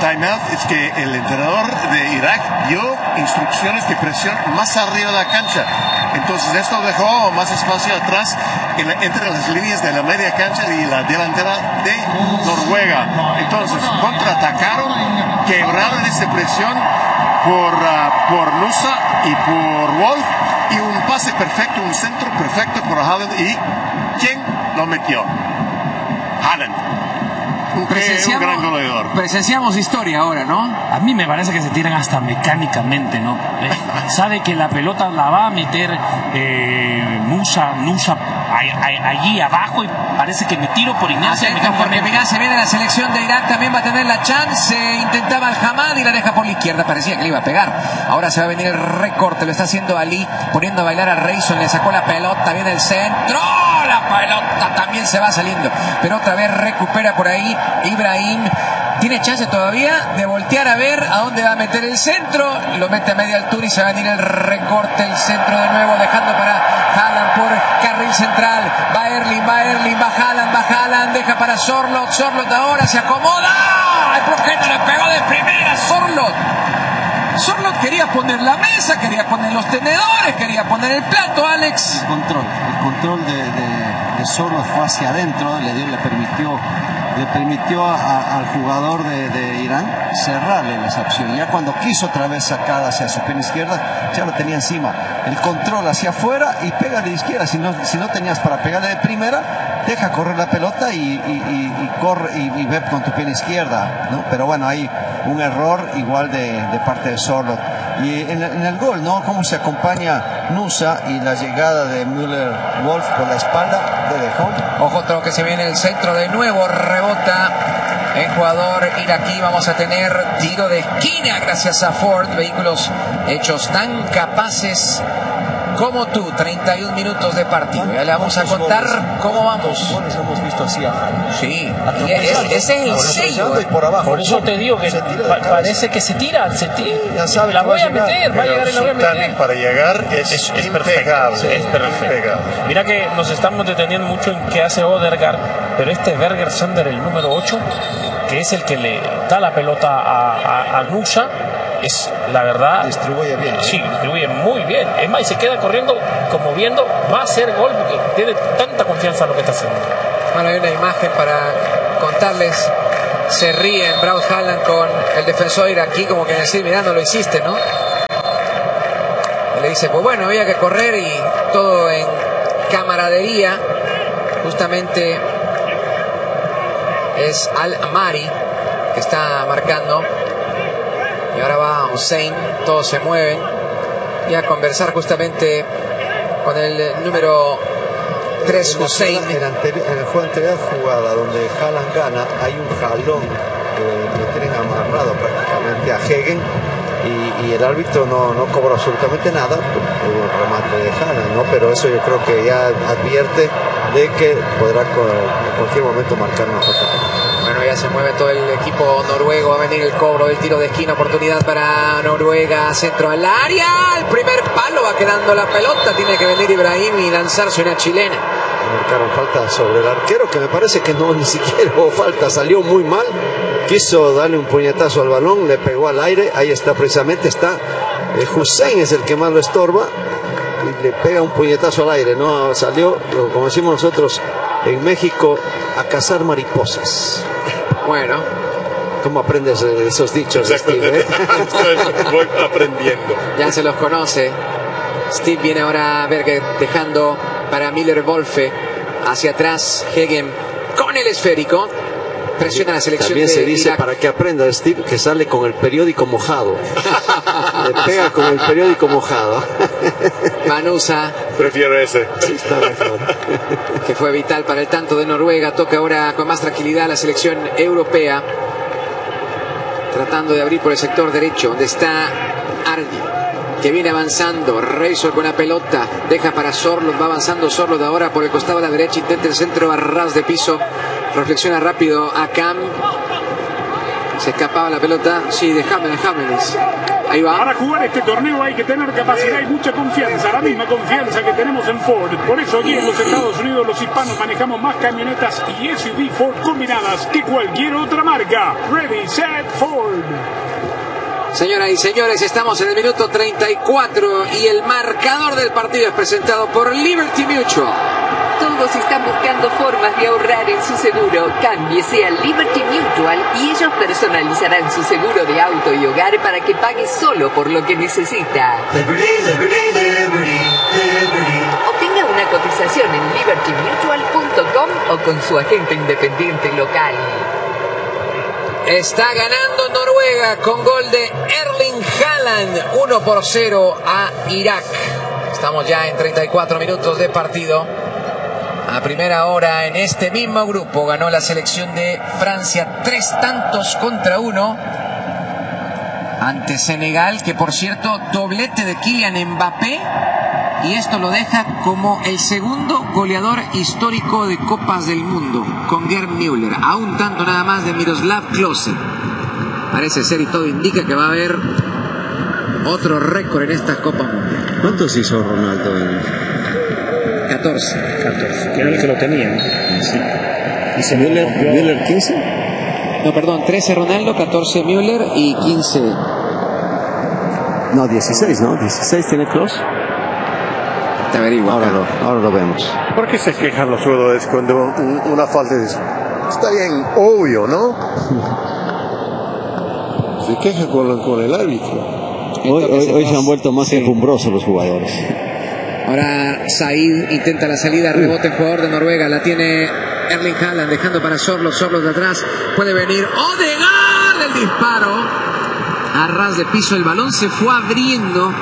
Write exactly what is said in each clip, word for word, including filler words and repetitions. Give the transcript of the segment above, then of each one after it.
timeout es que el entrenador de Irak dio instrucciones de presión más arriba de la cancha. Entonces esto dejó más espacio atrás en la, entre las líneas de la media cancha y la delantera de Noruega. Entonces contraatacaron, quebraron esa presión por, uh, por Nusa y por Wolf, y un pase perfecto, un centro perfecto por Haaland. ¿Y quién lo metió? Haaland. Un, un gran goleador. Presenciamos historia ahora, ¿no? A mí me parece que se tiran hasta mecánicamente, ¿no? Eh, sabe que la pelota la va a meter eh, Nusa, Nusa allí abajo, y parece que me tiro por inercia. Atento, porque mirá, se viene la selección de Irak, también va a tener la chance. Intentaba el Hamad y la deja por la izquierda, parecía que le iba a pegar. Ahora se va a venir el recorte, lo está haciendo Ali, poniendo a bailar a Rayson, le sacó la pelota, viene el centro, la pelota también se va saliendo, pero otra vez recupera por ahí Ibrahim. Tiene chance todavía de voltear a ver a dónde va a meter el centro. Lo mete a media altura y se va a venir el recorte, el centro de nuevo, dejando para Haaland por carril central. Va Erling, va Erling, va Haaland, va Haaland, deja para Sorloth. Sorloth ahora se acomoda. ¡Ay, por qué no le pegó de primera Sorloth! Sorloth quería poner la mesa, quería poner los tenedores, quería poner el plato, Alex. El control, el control de, de, de Sorloth fue hacia adentro, le, dio, le permitió... le permitió a, al jugador de, de Irán cerrarle las opciones. Ya cuando quiso otra vez sacar hacia su pierna izquierda, ya lo tenía encima. El control hacia afuera y pega de izquierda. Si no, si no tenías para pegarle de primera, deja correr la pelota y, y, y, y corre y, y ve con tu pierna izquierda, ¿no? Pero bueno, hay un error igual de, de parte de Sorloth. Y en, en el gol, ¿no? Cómo se acompaña Nusa y la llegada de Müller-Wolf por la espalda de dejó. Ojo, otro que se viene el centro de nuevo, rebota el jugador iraquí. Vamos a tener tiro de esquina gracias a Ford, vehículos hechos tan capaces como tú. Treinta y un minutos de partido. Ya le vamos a contar cómo vamos. Goles hemos visto así a sí, y es, ese es el sello. Y por abajo. Por eso te digo que pa parece que se tira, se tira. Ya sabe, la voy a llegar, meter, va a llegar y la voy a meter. Para llegar es, es, es impecable. perfecto, es perfecto. Mira que nos estamos deteniendo mucho en qué hace Odegaard, pero este Berger Sander, el número ocho, que es el que le da la pelota a, a, a Nusa, es la verdad. Distribuye bien. Sí, distribuye muy bien. Es más, y se queda corriendo como viendo, va a hacer gol porque tiene tanta confianza en lo que está haciendo. Bueno, hay una imagen para contarles. Se ríe Braut Haaland con el defensor iraquí, como que decir, mirá, no lo hiciste, ¿no? Y le dice, pues bueno, había que correr, y todo en camaradería. Justamente es Al-Amari que está marcando. Y ahora va Hussein, todos se mueven. Y a conversar justamente con el número tres, Hussein. En, en, en el juego anterior jugada donde Haaland gana, hay un jalón que lo tienen amarrado prácticamente a Hegen, y, y el árbitro no, no cobró absolutamente nada por el remate de Haaland, ¿no? Pero eso yo creo que ya advierte de que podrá en cualquier momento marcar una falta. Bueno, ya se mueve todo el equipo noruego. Va a venir el cobro del tiro de esquina. Oportunidad para Noruega. Centro al área. El primer palo, va quedando la pelota. Tiene que venir Ibrahim y lanzarse una chilena. Marcaron falta sobre el arquero, que me parece que no, ni siquiera hubo falta. Salió muy mal. Quiso darle un puñetazo al balón. Le pegó al aire. Ahí está, precisamente está. Eh, Hussein es el que más lo estorba. Y le pega un puñetazo al aire. No salió, como decimos nosotros en México, a cazar mariposas. Bueno, ¿cómo aprendes esos dichos, Steve? ¿Eh? Voy aprendiendo. Ya se los conoce. Steve viene ahora a ver que dejando para Müller-Wolf hacia atrás. Hegen con el esférico. Presiona la selección. También de se dice, Irak. para que aprenda Steve, que sale con el periódico mojado. Le pega con el periódico mojado. Manusa. Prefiero ese. Sí, está mejor. Que fue vital para el tanto de Noruega. Toca ahora con más tranquilidad la selección europea, tratando de abrir por el sector derecho, donde está Ardi, que viene avanzando. Razor con la pelota, deja para Sorloth, va avanzando Sorloth ahora por el costado a la derecha, intenta el centro a ras de piso, reflexiona rápido Akam, Se escapaba la pelota. Sí, déjame, déjame. Ahí va. Para jugar este torneo hay que tener capacidad y mucha confianza, la misma confianza que tenemos en Ford. Por eso aquí en los Estados Unidos los hispanos manejamos más camionetas y S U V Ford combinadas que cualquier otra marca. Ready, set, Ford. Señoras y señores, estamos en el minuto treinta y cuatro y el marcador del partido es presentado por Liberty Mutual. Todos están buscando formas de ahorrar en su seguro. Cámbiese a Liberty Mutual y ellos personalizarán su seguro de auto y hogar para que pague solo por lo que necesita. Liberty, Liberty, Liberty, Liberty. Obtenga una cotización en liberty mutual punto com o con su agente independiente local. Está ganando Noruega con gol de Erling Haaland, uno por cero a Irak. Estamos ya en treinta y cuatro minutos de partido. A primera hora en este mismo grupo ganó la selección de Francia tres tantos contra uno ante Senegal, que por cierto doblete de Kylian Mbappé, y esto lo deja como el segundo goleador histórico de Copas del Mundo con Gerd Müller, a un tanto nada más de Miroslav Klose. Parece ser y todo indica que va a haber otro récord en esta Copa Mundial. ¿Cuántos hizo Ronaldo en catorce. catorce, que era el que lo tenía. Sí. Y se Müller, rompió. Müller quince? No, perdón, trece Ronaldo, catorce Müller y quince. No, dieciséis, ¿no? dieciséis tiene Klose. Te averiguo. Ahora lo, ahora lo vemos. ¿Por qué se quejan los jugadores cuando un- una falta es... Está bien obvio, ¿no? Se queja con, con el árbitro. Hoy, hoy, hoy se han vuelto más quejumbrosos los jugadores. Ahora Said intenta la salida, rebote el jugador de Noruega, la tiene Erling Haaland dejando para Sorloth, Sorloth de atrás, puede venir Odegaard, el disparo a ras de piso, el balón se fue abriendo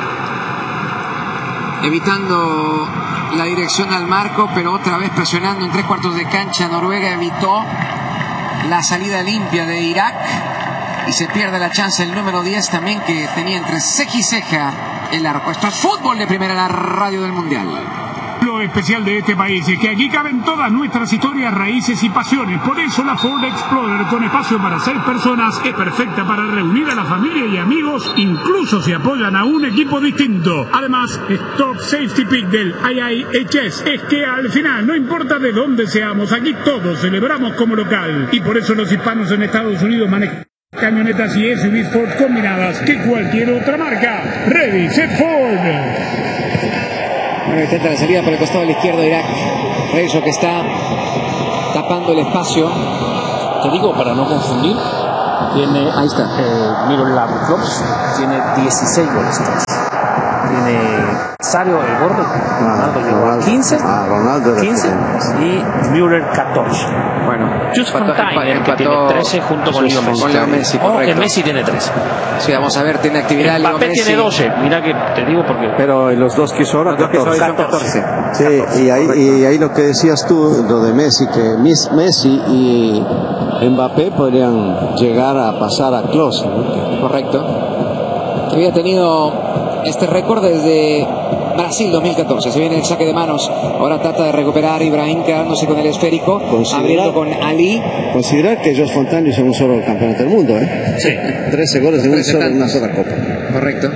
evitando la dirección al marco, pero otra vez presionando en tres cuartos de cancha. Noruega evitó la salida limpia de Irak y se pierde la chance el número diez también, que tenía entre ceja y ceja el arco. Esto es fútbol de primera, la radio del mundial. Lo especial de este país es que aquí caben todas nuestras historias, raíces y pasiones. Por eso la Ford Explorer, con espacio para seis personas, es perfecta para reunir a la familia y amigos, incluso si apoyan a un equipo distinto. Además, Stop Safety Pick del I I H S es que al final, no importa de dónde seamos, aquí todos celebramos como local. Y por eso los hispanos en Estados Unidos manejan camionetas y S U Vs Ford combinadas que cualquier otra marca. Ready, set, Ford. Bueno, intenta la salida por el costado de la izquierda de Irak. Reiso que está tapando el espacio. Te digo, para no confundir, tiene Ahí está. eh, Miroslav Klose, tiene dieciséis goles. Tiene Sario el Gordo, Ronaldo llegó a Ronaldo. quince, Ah, Ronaldo era quince y Müller catorce. Bueno, Just empató- Fontaine, el que tiene trece junto con Leo Messi. con Leo Messi, Oh, correcto. que Messi tiene trece. Sí, vamos a ver, tiene actividad Leo Mbappé Messi. tiene doce, mira que te digo porque... Pero los dos que hizo ahora, Los dos que hizo hoy son catorce. catorce. Sí, y ahí, y ahí lo que decías tú, lo de Messi, que Miss- Messi y Mbappé podrían llegar a pasar a Klose, ¿no? Correcto. Había tenido este récord desde Brasil dos mil catorce. Se viene el saque de manos. Ahora trata de recuperar Ibrahim quedándose con el esférico, Considerar- abriendo con Ali. Considerar que Jos Fontaine hizo un solo campeonato del mundo, ¿eh? Sí. trece goles en un trece solo- en una tantos. sola copa. Correcto.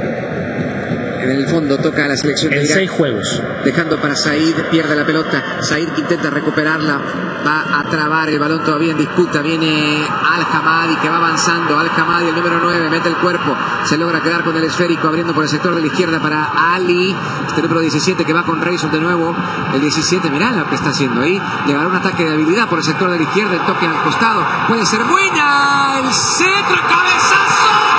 En el fondo toca la selección de En Irak, seis juegos. dejando para Said, pierde la pelota. Said intenta recuperarla, va a trabar el balón todavía en disputa. Viene Al-Hamadi que va avanzando. Al-Hamadi, el número nueve, mete el cuerpo, se logra quedar con el esférico, abriendo por el sector de la izquierda para Ali. Este número diecisiete que va con Reison de nuevo. El diecisiete, mirá lo que está haciendo ahí. Le va a dar un ataque de habilidad por el sector de la izquierda, el toque al costado. Puede ser buena. El centro, cabezazo.